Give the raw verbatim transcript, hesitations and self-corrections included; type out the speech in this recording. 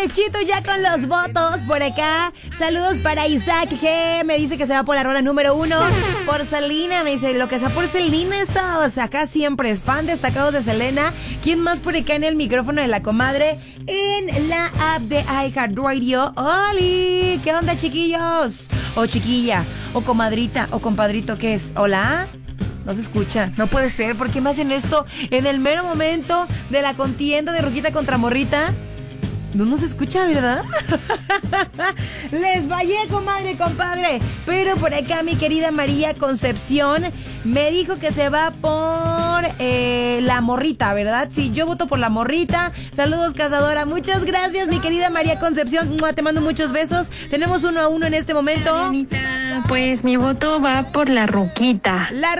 derechito ya con los votos por acá. Saludos para Isaac G. Me dice que se va por la rola número uno. Por Selena, me dice lo que sea por Selena, eso. O sea, acá siempre es fan destacados de Selena. ¿Quién más por acá en el micrófono de la comadre? En la app de iHeartRadio. ¡Oli! ¿Qué onda, chiquillos? O chiquilla, o comadrita, o compadrito, ¿qué es? ¿Hola? No se escucha, no puede ser. ¿Por qué me hacen esto en el mero momento de la contienda de Ruquita contra Morrita? No nos escucha, ¿verdad? Les fallé, comadre, compadre. Pero por acá mi querida María Concepción me dijo que se va por eh, la Morrita, ¿verdad? Sí, yo voto por la Morrita. Saludos, cazadora. Muchas gracias, mi querida María Concepción. Te mando muchos besos. Tenemos uno a uno en este momento. Hola, Dianita. Pues mi voto va por la Ruquita. La